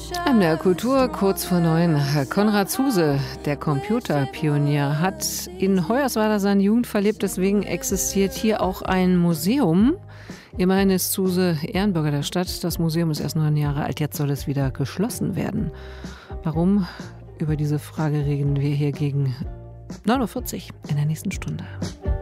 MDR Kultur, kurz vor 9. Konrad Zuse, der Computerpionier, hat in Hoyerswerda seine Jugend verlebt. Deswegen existiert hier auch ein Museum. Immerhin ist Zuse Ehrenbürger der Stadt. Das Museum ist erst 9 Jahre alt. Jetzt soll es wieder geschlossen werden. Warum? Über diese Frage reden wir hier gegen 9:40 Uhr in der nächsten Stunde.